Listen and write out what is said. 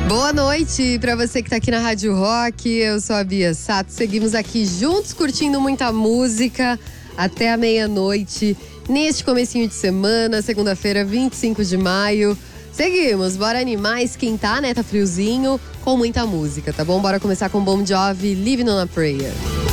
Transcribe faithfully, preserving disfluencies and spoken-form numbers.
Boa noite pra você que tá aqui na Rádio Rock. Eu sou a Bia Sato. Seguimos aqui juntos curtindo muita música até a meia-noite neste comecinho de semana, segunda-feira, vinte e cinco de maio. Seguimos, bora animar, esquentar, né? Tá friozinho, com muita música, tá bom? Bora começar com Bon Jovi, Living on a Prayer.